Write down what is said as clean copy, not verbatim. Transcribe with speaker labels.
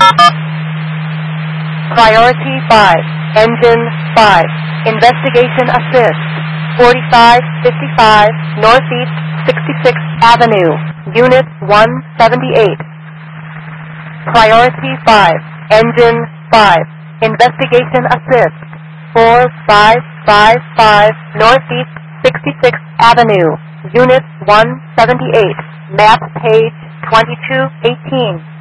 Speaker 1: Priority 5, Engine 5, Investigation Assist, 4555 Northeast 66th Avenue, Unit 178. Priority 5, Engine 5, Investigation Assist, 4555 Northeast 66th Avenue, Unit 178, map page 2218.